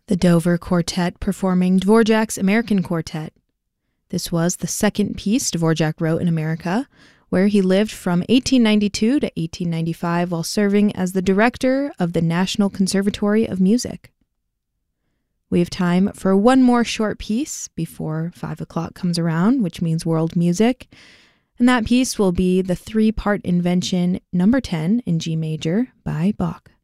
The Dover Quartet performing Dvorak's American Quartet. This was the second piece Dvorak wrote in America, where he lived from 1892 to 1895 while serving as the director of the National Conservatory of Music. We have time for one more short piece before 5 o'clock comes around, which means world music, and that piece will be the three-part invention number 10 in G major by Bach.